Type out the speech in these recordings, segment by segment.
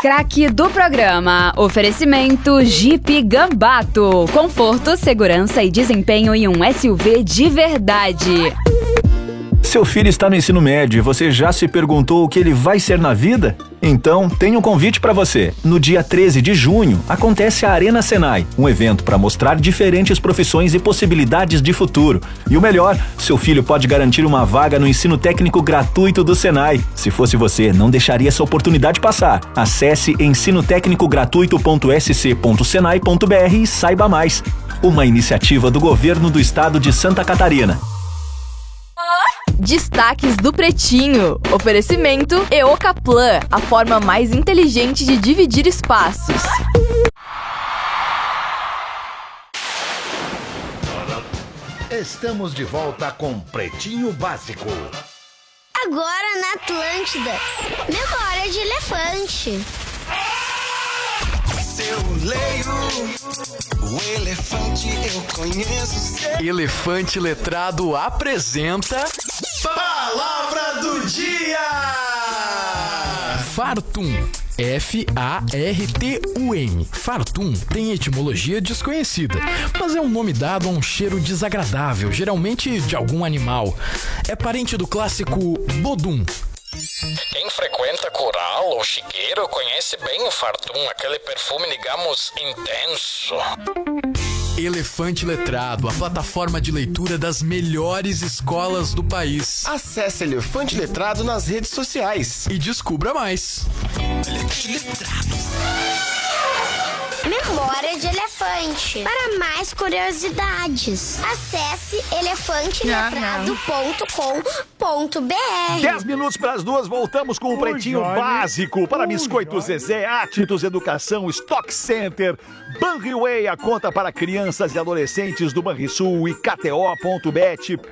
Craque do programa. Oferecimento Jeep Gambato. Conforto, segurança e desempenho em um SUV de verdade. Seu filho está no ensino médio e você já se perguntou o que ele vai ser na vida? Então, tem um convite para você. No dia 13 de junho, acontece a Arena Senai, um evento para mostrar diferentes profissões e possibilidades de futuro. E o melhor, seu filho pode garantir uma vaga no ensino técnico gratuito do Senai. Se fosse você, não deixaria essa oportunidade passar. Acesse ensinotecnicogratuito.sc.senai.br e saiba mais. Uma iniciativa do governo do estado de Santa Catarina. Destaques do Pretinho. Oferecimento EOCaplan, a forma mais inteligente de dividir espaços. Estamos de volta com Pretinho Básico. Agora na Atlântida, memória de elefante. Eu leio o elefante, eu conheço. Elefante Letrado apresenta Palavra do Dia! Fartum. F-A-R-T-U-M. Fartum tem etimologia desconhecida, mas é um nome dado a um cheiro desagradável, geralmente de algum animal. É parente do clássico bodum. Quem frequenta coral ou chiqueiro conhece bem o Fartum, aquele perfume, digamos, intenso. Elefante Letrado, a plataforma de leitura das melhores escolas do país. Acesse Elefante Letrado nas redes sociais E descubra mais. Memória de elefante. Para mais curiosidades, acesse elefanteletrado.com.br. 10 minutos para as 2, voltamos com o Pretinho Básico para Biscoito Zezé, Atitudes Educação, Stock Center, Banriway, a conta para crianças e adolescentes do Banrisul e KTO.bet.br.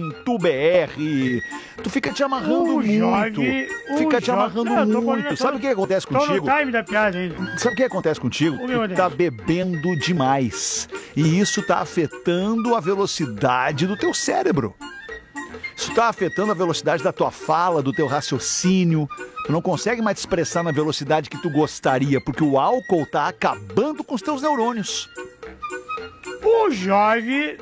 Tu fica te amarrando muito. Fica te amarrando muito. Sabe o que acontece contigo? Time da piada ainda. Sabe o que acontece contigo? Tu tá bebendo demais. E isso tá afetando a velocidade do teu cérebro. Isso tá afetando a velocidade da tua fala, do teu raciocínio. Tu não consegue mais te expressar na velocidade que tu gostaria, porque o álcool tá acabando com os teus neurônios. O jovem,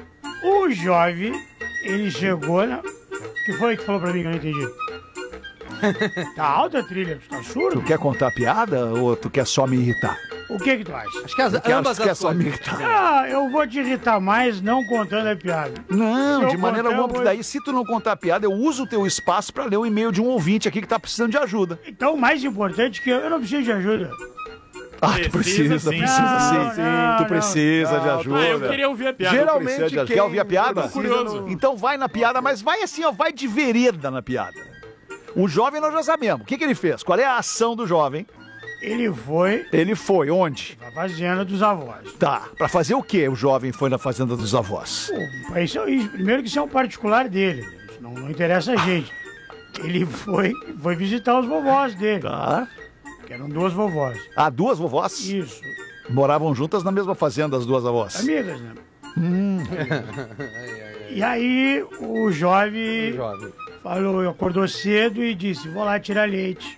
ele chegou na... O que foi que falou pra mim que eu não entendi? Tá alta a trilha, tu tá surdo? Tu quer contar piada ou tu quer só me irritar? O que tu acha? Acho que ambas quer as só me coisas. irritar. Eu vou te irritar mais não contando a piada. Não, Se de eu maneira contar, alguma, eu porque vou- daí se tu não contar piada, eu uso o teu espaço pra ler o e-mail de um ouvinte aqui que tá precisando de ajuda. Então, o mais importante é que eu não preciso de ajuda. Ah, tu precisa sim. Tu precisa de ajuda. eu queria ouvir a piada. Geralmente, quer ouvir a piada? Curioso. Então vai na piada, mas vai assim, ó, vai de vereda na piada. O jovem nós já sabemos. O que ele fez? Qual é a ação do jovem? Ele foi Ele foi onde? pra fazenda dos avós. Tá, pra fazer o quê o jovem foi na fazenda dos avós? Pô, primeiro que isso é um particular dele. Isso não interessa a gente. Ele foi visitar os vovós dele. Tá. Que eram duas vovós. Ah, duas vovós? Isso. Moravam juntas na mesma fazenda, as duas avós. Amigas, né? E aí o jovem falou, acordou cedo e disse, vou lá tirar leite.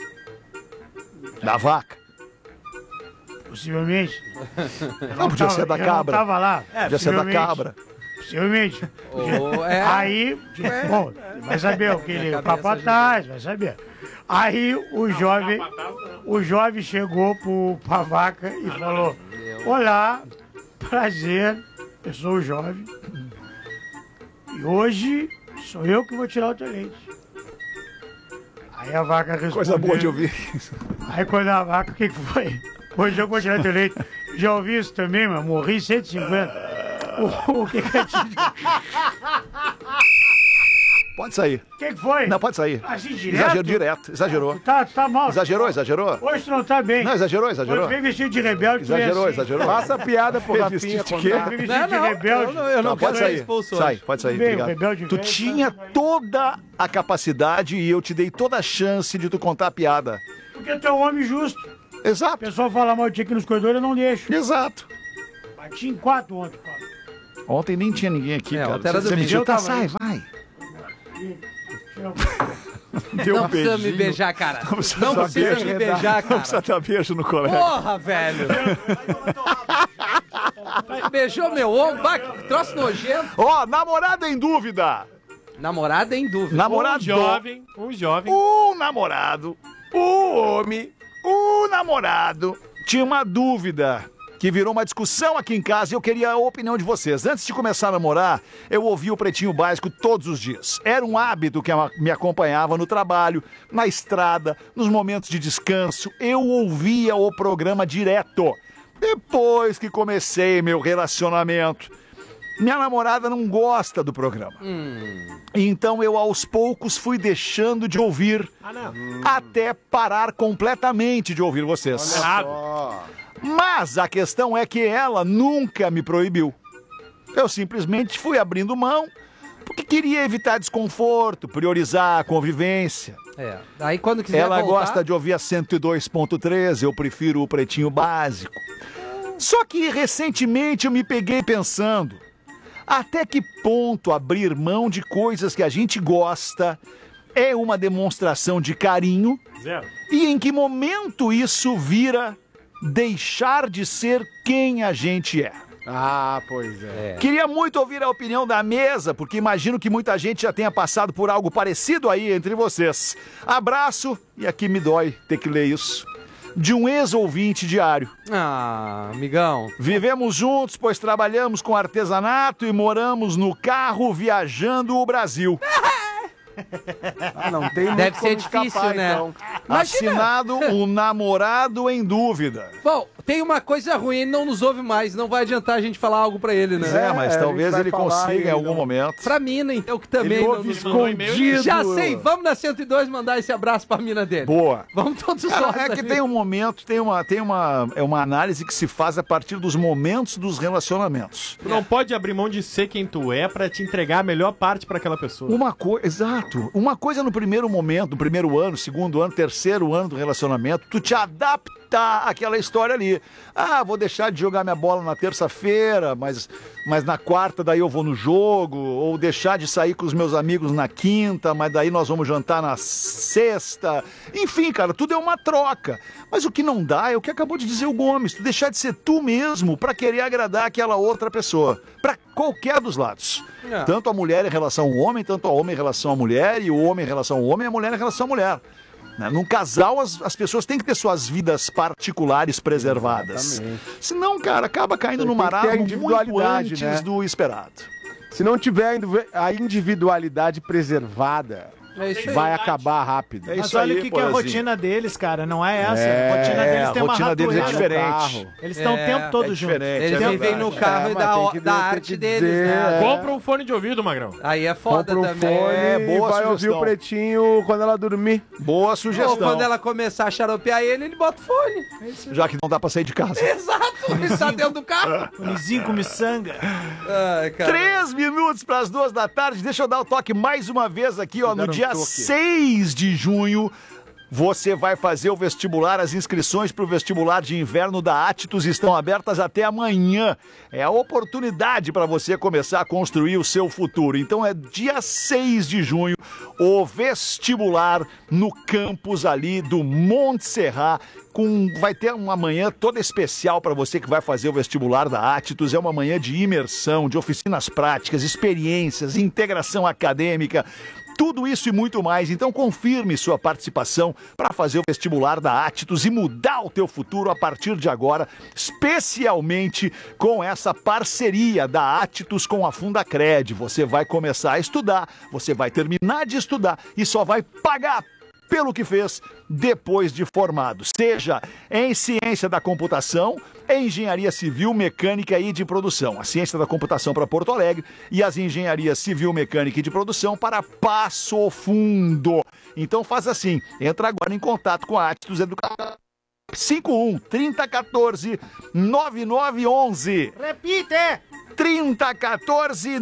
Da vaca. Possivelmente. Não, podia ser da Eu cabra. não tava lá. Podia ser da cabra. Possivelmente. é. Aí, bom, vai saber o que ele... Capataz, vai saber. Aí o jovem chegou pra vaca e falou, olá, prazer, eu sou o jovem. E hoje sou eu que vou tirar o teu leite. Aí a vaca respondeu... Coisa boa de ouvir. Aí quando a vaca, o que foi? Hoje eu vou tirar teu leite. Já ouvi isso também, mas morri 150. O que eu te digo? Pode sair. O que foi? Não, pode sair. Assim, direto? Exagerou direto, exagerou. Tá mal. Exagerou. Hoje tu não tá bem. Não, exagerou. Quando vem vestido de rebelde, tu é assim. Faça piada pro Vem Rafinha vestido de rebelde. Eu não pode quero sair. expulso Sai, hoje. pode sair, Bem, obrigado. rebelde Tu velho, tinha tá aí. toda a capacidade e eu te dei toda a chance de tu contar a piada. Porque tu é um homem justo. O Exato, pessoal fala mal de ti aqui nos corredores, eu não deixo. exato. Bati em 4 ontem, cara. Ontem nem tinha ninguém aqui, cara. ontem era Você domingo. mentiu, tá, Eu sai, tava vai. Deu Não um precisa me beijinho. beijar, cara. Não Não precisa precisa me beijar, Não cara. precisa dar beijo no colega. Porra, velho. Beijou meu ombro. Bah, que troço nojento. Ó, namorada em dúvida. Namorada em dúvida. Namorado. Um jovem. Um namorado. O namorado tinha uma dúvida que virou uma discussão aqui em casa e eu queria a opinião de vocês. Antes de começar a namorar, eu ouvia o Pretinho Básico todos os dias. Era um hábito que me acompanhava no trabalho, na estrada, nos momentos de descanso. Eu ouvia o programa direto. Depois que comecei meu relacionamento, minha namorada não gosta do programa. Então eu aos poucos fui deixando de ouvir até parar completamente de ouvir vocês. Mas a questão é que ela nunca me proibiu. Eu simplesmente fui abrindo mão porque queria evitar desconforto, priorizar a convivência. Aí quando quiser Ela voltar... gosta de ouvir a 102.3, eu prefiro o Pretinho Básico. Só que recentemente eu me peguei pensando, até que ponto abrir mão de coisas que a gente gosta é uma demonstração de carinho? Zero. E em que momento isso vira deixar de ser quem a gente é? Ah, pois é. Queria muito ouvir a opinião da mesa, porque imagino que muita gente já tenha passado por algo parecido aí entre vocês. Abraço, e aqui me dói ter que ler isso, de um ex-ouvinte diário. Ah, amigão. Vivemos juntos, pois trabalhamos com artesanato e moramos no carro viajando o Brasil. Não tem muito Deve ser como difícil, escapar, né? então. Assinado um namorado em dúvida. Bom, tem uma coisa ruim, ele não nos ouve mais, não vai adiantar a gente falar algo pra ele, né? Mas talvez ele consiga em algum momento. Pra mina, então, que também Ele não ouve nos escondido. Já sei, vamos na 102 mandar esse abraço pra mina dele. Boa. Vamos todos Cara, nós. é que ali. tem um momento, é uma análise que se faz a partir dos momentos dos relacionamentos. Tu não pode abrir mão de ser quem tu é pra te entregar a melhor parte pra aquela pessoa. Exato. Uma coisa no primeiro momento, no primeiro ano, segundo ano, terceiro ano do relacionamento, tu te adaptar àquela história ali. Ah, vou deixar de jogar minha bola na terça-feira, mas na quarta daí eu vou no jogo, ou deixar de sair com os meus amigos na quinta, mas daí nós vamos jantar na sexta. Enfim, cara, tudo é uma troca. Mas o que não dá é o que acabou de dizer o Gomes, tu deixar de ser tu mesmo pra querer agradar aquela outra pessoa. Pra qualquer dos lados. Tanto a mulher em relação ao homem, tanto a homem em relação à mulher, e o homem em relação ao homem e a mulher em relação à mulher. Num casal, as pessoas têm que ter suas vidas particulares preservadas. Exatamente. Senão, cara, acaba caindo no Tem que ter a marasmo muito individualidade, antes né? do esperado. Se não tiver a individualidade preservada, vai acabar rápido. Mas olha o que é a rotina deles, cara. Não é essa. A rotina deles tem uma rotina deles é ratoeira. diferente. Eles estão o tempo todo juntos. Eles vivem no carro e da arte deles, né? Compra um fone de ouvido, Magrão. Aí é foda Compra um também. fone e vai ouvir o Pretinho quando ela dormir. Boa Ou sugestão. quando ela começar a xaropear ele bota o fone. Já que não dá pra sair de casa. Exato, ele tá dentro do carro. Fonezinho com miçanga. Ai, cara. 3 minutos para as 2 da tarde. Deixa eu dar o toque mais uma vez aqui, ó. No dia 6 de junho, você vai fazer o vestibular. As inscrições para o vestibular de inverno da Atitude estão abertas até amanhã. É a oportunidade para você começar a construir o seu futuro. Então é dia 6 de junho, o vestibular no campus ali do Monte Serra. Vai ter uma manhã toda especial para você que vai fazer o vestibular da Atitude. É uma manhã de imersão, de oficinas práticas, experiências, integração acadêmica. Tudo isso e muito mais. Então confirme sua participação para fazer o vestibular da Atitude e mudar o teu futuro a partir de agora, especialmente com essa parceria da Atitude com a Fundacred. Você vai começar a estudar, você vai terminar de estudar e só vai pagar pelo que fez depois de formado, seja em ciência da computação, engenharia civil, mecânica e de produção. A ciência da computação para Porto Alegre e as engenharias civil, mecânica e de produção para Passo Fundo. Então faz assim, entra agora em contato com a Atitude Educação. 51 3014 9911. Repite! 3014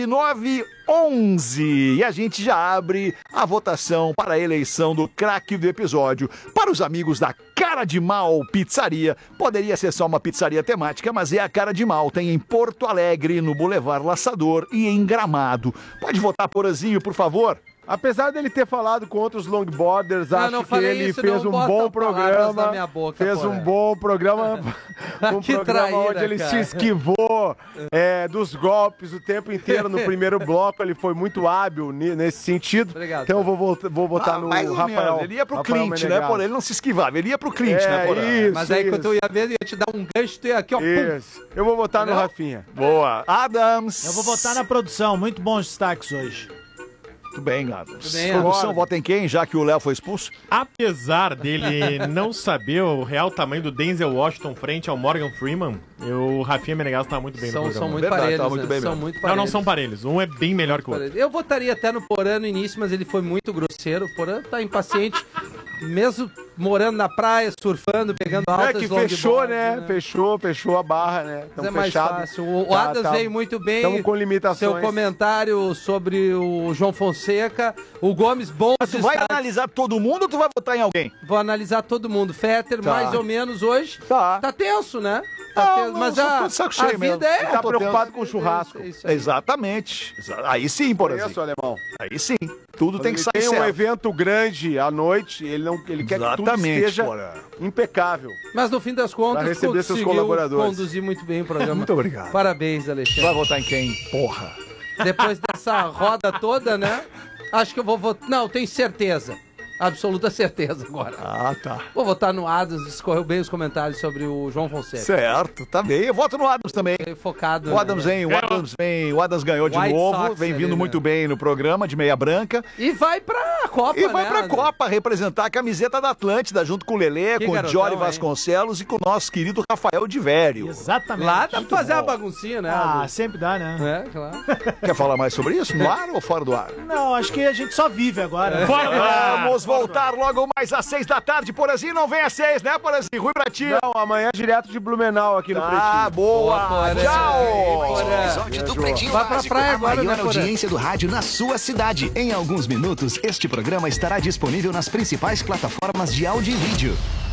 9911. E a gente já abre a votação para a eleição do craque do episódio. Para os amigos da Cara de Mal Pizzaria, poderia ser só uma pizzaria temática, mas é a Cara de Mal. Tem em Porto Alegre, no Boulevard Laçador e em Gramado. Pode votar, Porazinho, por favor? Apesar dele ter falado com outros longboarders, acho que ele fez um bom programa. Fez um bom programa. Um programa onde ele se esquivou dos golpes o tempo inteiro. No primeiro bloco, ele foi muito hábil nesse sentido. Obrigado, então eu vou votar no Rafael. Ele ia pro Clint, né? Porém, ele não se esquivava. Ele ia pro Clint, né? Isso, mas aí quando eu ia ver, eu ia te dar um gancho, tu ia aqui, ó. Isso. Eu vou votar no Rafinha. Boa. Adams. Eu vou votar na produção. Muito bons destaques hoje. Muito bem, Adams. Bem, produção, vota em quem, já que o Léo foi expulso? Apesar dele não saber o real tamanho do Denzel Washington frente ao Morgan Freeman, o Rafinha Menegas tá muito bem no programa. São muito parelhos, tá muito bem são mesmo. muito parelhos. Não são parelhos. Um é bem melhor que o outro. Eu votaria até no Porã no início, mas ele foi muito grosseiro. O Porã tá impaciente, mesmo morando na praia, surfando, pegando altas que fechou, né? Fechou a barra, né? Mas é mais fácil. O Adams veio muito bem. Estamos com limitações. Seu comentário sobre o João Fonseca. O Gomes, bom. Mas tu vai analisar todo mundo ou tu vai votar em alguém? Vou analisar todo mundo. Fetter, mais ou menos hoje. Tá tenso, né? Tenso. Mas a vida é... Tá preocupado com o churrasco. Exatamente. Aí sim, por exemplo. Isso, alemão. Aí sim. Tudo tem que sair certo. certo. Tem um evento grande à noite, ele quer que tudo esteja impecável. Mas no fim das contas, pra receber seus colaboradores. Conduzir muito bem o programa. Muito obrigado. Parabéns, Alexandre. Vai votar em quem? Porra. Depois dessa roda toda, né? Acho que eu vou votar... Não, tenho certeza. Absoluta certeza agora. Ah, tá. Vou votar no Adams, escorreu bem os comentários sobre o João Fonseca. Certo, tá bem. Eu voto no Adams também. Focado. O Adams vem, o Adams ganhou de White novo, Sox vem vindo ali, muito bem no programa, de meia branca. E vai pra Copa, E vai né? pra Copa representar a camiseta da Atlântida, junto com o Lelê, com o garotão, Jory hein? Vasconcelos e com o nosso querido Rafael de Vério. Exatamente. Lá dá pra fazer uma baguncinha, né? Sempre dá, né? É, claro. Quer falar mais sobre isso? No ar ou fora do ar? Não, acho que a gente só vive agora. Vamos voltar logo mais às 6 da tarde, Porazinho. Não vem às 6, né, Porazinho? Rui pra ti. Não, amanhã direto de Blumenau aqui no Pretinho. Ah, boa. Tchau. Episódio do Pretinho Vai pra Básico, praia a agora, maior né, audiência do rádio na sua cidade. Em alguns minutos, este programa estará disponível nas principais plataformas de áudio e vídeo.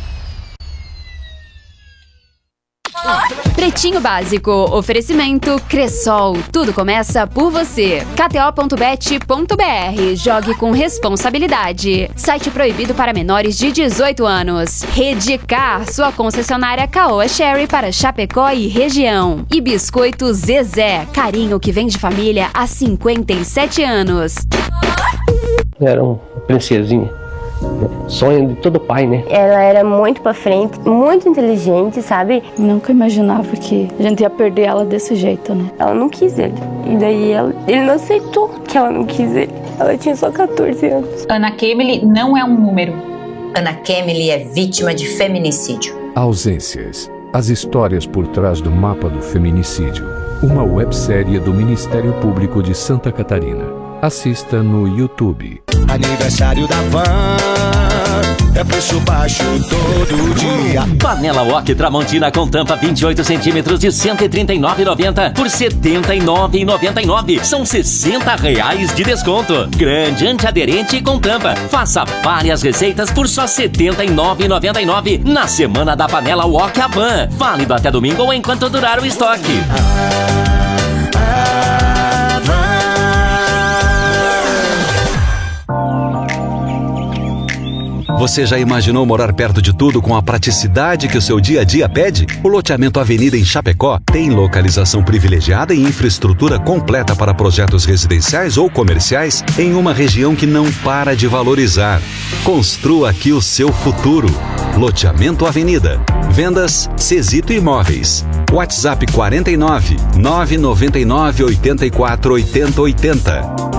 Pretinho Básico, oferecimento Cressol, tudo começa por você. KTO.bet.br, jogue com responsabilidade. Site proibido para menores de 18 anos. Redcar, sua concessionária Caoa Sherry para Chapecó e região. E Biscoito Zezé, carinho que vem de família há 57 anos. Era uma princesinha. Sonho de todo pai, né? Ela era muito pra frente, muito inteligente, sabe? Nunca imaginava que a gente ia perder ela desse jeito, né? Ela não quis ele. E daí ele não aceitou que ela não quis ele. Ela tinha só 14 anos. Ana Kemily não é um número. Ana Kemily é vítima de feminicídio. Ausências. As histórias por trás do mapa do feminicídio. Uma websérie do Ministério Público de Santa Catarina. Assista no YouTube. Aniversário da Van, é preço baixo todo dia. Panela Wok Tramontina com tampa 28 centímetros de R$ 139,90 por R$ 79,99. São R$ 60 de desconto. Grande antiaderente com tampa. Faça várias receitas por só R$ 79,99 na semana da Panela Wok Avan. Válido até domingo ou enquanto durar o estoque. Você já imaginou morar perto de tudo com a praticidade que o seu dia a dia pede? O loteamento Avenida em Chapecó tem localização privilegiada e infraestrutura completa para projetos residenciais ou comerciais em uma região que não para de valorizar. Construa aqui o seu futuro. Loteamento Avenida. Vendas Cesito Imóveis. WhatsApp 49 999 84 80 80.